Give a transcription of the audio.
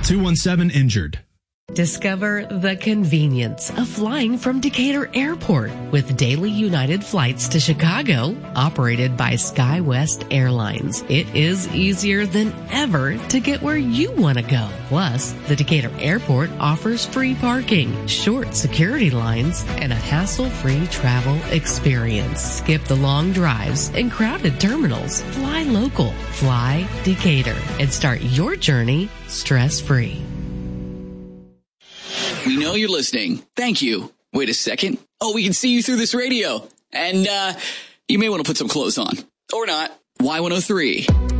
217-INJURED. Discover the convenience of flying from Decatur Airport with daily United flights to Chicago, operated by SkyWest Airlines. It is easier than ever to get where you want to go. Plus, the Decatur Airport offers free parking, short security lines, and a hassle-free travel experience. Skip the long drives and crowded terminals. Fly local. Fly Decatur. And start your journey stress-free. We know you're listening. Thank you. Wait a second. Oh, we can see you through this radio. And you may want to put some clothes on. Or not. Y103.